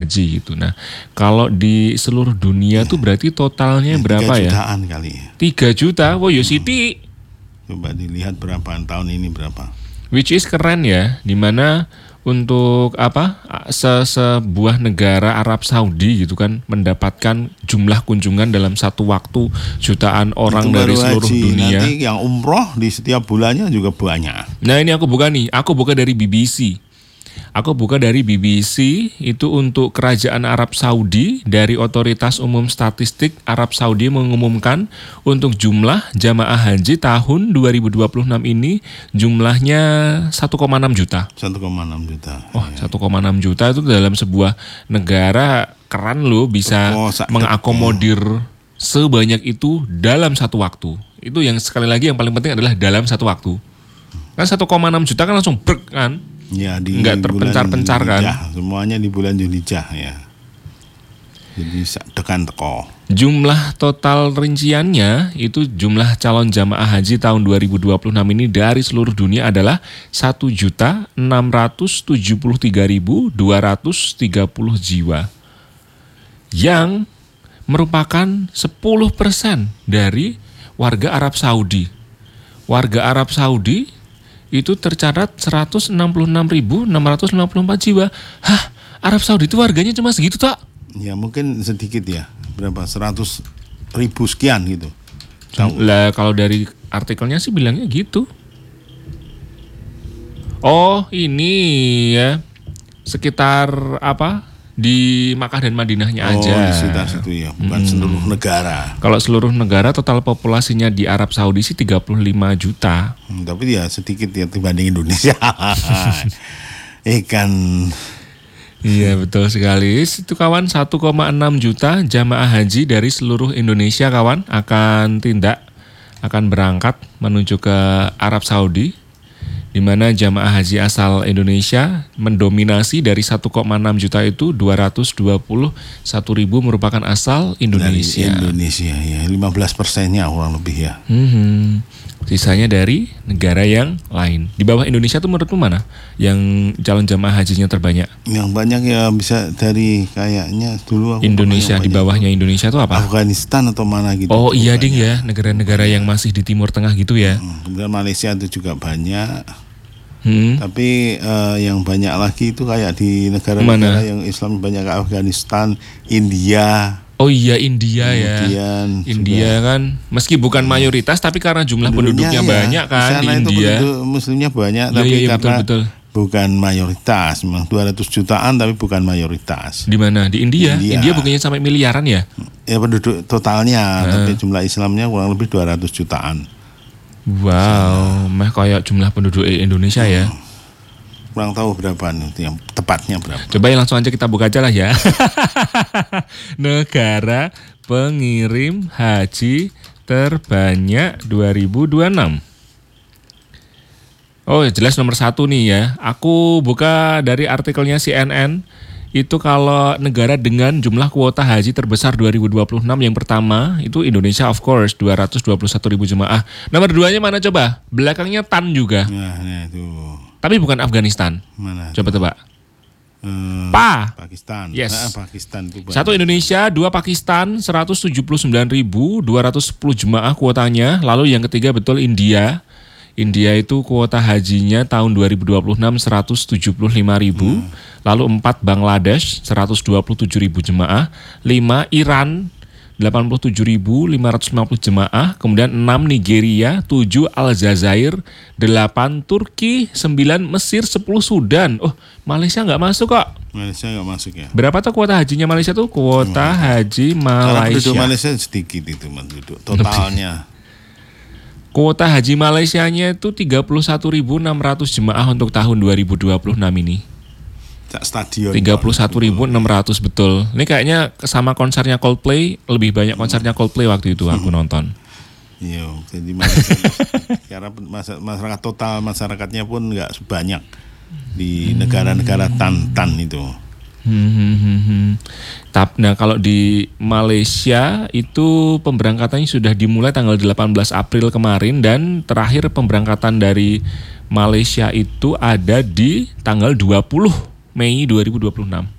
haji gitu. Nah, kalau di seluruh dunia tuh berarti totalnya berapa 3 ya? 3 jutaan kali. 3 juta. Wow, yo Siti. Coba dilihat berapaan tahun ini berapa. Which is keren ya, dimana untuk sebuah negara Arab Saudi gitu kan mendapatkan jumlah kunjungan dalam satu waktu jutaan orang Itu dari baru seluruh haji. dunia. Nanti yang umroh di setiap bulannya juga banyak. Nah ini aku buka dari BBC. Aku buka dari BBC itu untuk Kerajaan Arab Saudi, dari Otoritas Umum Statistik Arab Saudi mengumumkan untuk jumlah jamaah haji tahun 2026 ini jumlahnya 1,6 juta. 1,6 juta. Oh, 1,6 juta itu dalam sebuah negara keren loh bisa mengakomodir sebanyak itu dalam satu waktu. Itu yang sekali lagi yang paling penting adalah dalam satu waktu. Kan 1,6 juta kan langsung brek kan? Ya, nggak terpencar-pencar kan? Semuanya di bulan Dzulhijjah ya. Jadi tekan teko. Jumlah total rinciannya itu jumlah calon jamaah haji tahun 2026 ini dari seluruh dunia adalah 1.673.230 jiwa. Yang merupakan 10% dari warga Arab Saudi. Warga Arab Saudi itu tercatat 166.654 jiwa. Hah, Arab Saudi itu warganya cuma segitu tak? Ya mungkin sedikit ya, berapa 100.000 sekian gitu. Lah kalau dari artikelnya sih bilangnya gitu. Oh ini ya sekitar di Makkah dan Madinahnya aja. Oh, di sekitar situ ya, bukan seluruh negara. Kalau seluruh negara total populasinya di Arab Saudi sih 35 juta. Tapi ya sedikit ya dibanding Indonesia. Ikan. Iya betul sekali. Itu kawan 1,6 juta jamaah haji dari seluruh Indonesia kawan akan berangkat menuju ke Arab Saudi, di mana jamaah haji asal Indonesia mendominasi. Dari 1,6 juta itu 221.000 merupakan asal Indonesia. Dari Indonesia ya, 15%-nya kurang lebih ya. Sisanya dari negara yang lain. Di bawah Indonesia tuh menurutmu mana yang calon jamaah hajinya terbanyak? Yang banyak ya bisa dari kayaknya dulu aku Indonesia, di bawahnya Indonesia tuh apa? Afghanistan atau mana gitu. Oh iya ding ya, negara-negara yang masih di Timur Tengah gitu ya. Kemudian Malaysia itu juga banyak. Tapi yang banyak lagi itu kayak di negara-negara yang Islam banyak, kayak Afghanistan, India. Oh iya India ya. India kan meski bukan mayoritas tapi karena jumlah penduduknya banyak kan di India. Muslimnya banyak tapi karena betul. Bukan mayoritas, memang 200 jutaan tapi bukan mayoritas. Di mana? Di India. India bukannya sampai miliaran ya? Ya penduduk totalnya, tapi jumlah Islamnya kurang lebih 200 jutaan. Wow, mah kayak jumlah penduduk Indonesia ya. Kurang tahu berapa nih, yang tepatnya berapa. Coba langsung aja kita buka aja lah ya. Negara pengirim haji terbanyak 2026. Oh jelas nomor 1 nih ya. Aku buka dari artikelnya CNN. Itu kalau negara dengan jumlah kuota haji terbesar 2026 yang pertama itu Indonesia of course 221.000 jemaah. Nomor 2-nya mana coba? Belakangnya TAN juga. Nah itu. Tapi bukan Afghanistan. Mana? Coba tebak. Pakistan. Yes. Pakistan itu banyak. 1 Indonesia, 2 Pakistan, 179.210 jemaah kuotanya. Lalu yang ketiga betul India. India itu kuota hajinya tahun 2026 175.000. Lalu 4 Bangladesh 127.000 jemaah. 5 Iran 87.550 jemaah, kemudian 6 Nigeria, 7 Aljazair, 8 Turki, 9 Mesir, 10 Sudan. Oh, Malaysia nggak masuk kok. Malaysia nggak masuk ya. Berapa tuh kuota hajinya Malaysia tuh? Kuota haji Malaysia. Penduduk Malaysia sedikit itu penduduk totalnya. Kuota haji Malaysianya itu 31.600 jemaah untuk tahun 2026 ini. Stadion 31.600 betul. Ini kayaknya sama konsernya Coldplay, lebih banyak konsernya Coldplay waktu itu aku nonton. Iya, jadi karena masyarakat total masyarakatnya pun nggak sebanyak di negara-negara tan itu. Nah kalau di Malaysia itu pemberangkatannya sudah dimulai tanggal 18 April kemarin dan terakhir pemberangkatan dari Malaysia itu ada di tanggal 20 Mei 2026.